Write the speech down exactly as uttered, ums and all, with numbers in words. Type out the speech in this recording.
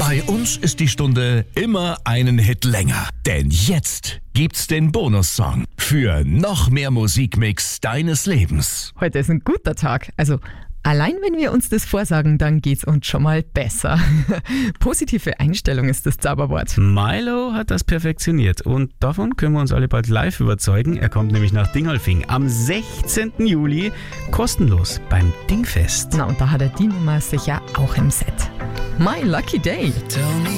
Bei uns ist die Stunde immer einen Hit länger. Denn jetzt gibt's den Bonussong für noch mehr Musikmix deines Lebens. Heute ist ein guter Tag. Also allein wenn wir uns das vorsagen, dann geht's uns schon mal besser. Positive Einstellung ist das Zauberwort. Milo hat das perfektioniert und davon können wir uns alle bald live überzeugen. Er kommt nämlich nach Dingolfing am sechzehnten Juli kostenlos beim Dingfest. Na, und da hat er die Nummer sicher auch im Set. My Lucky Day. Tell me